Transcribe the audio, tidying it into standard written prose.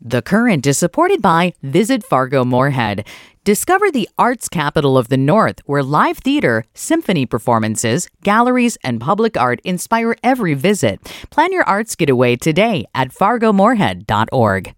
The Current is supported by Visit Fargo Moorhead. Discover the arts capital of the North, where live theater, symphony performances, galleries, and public art inspire every visit. Plan your arts getaway today at fargomoorhead.org.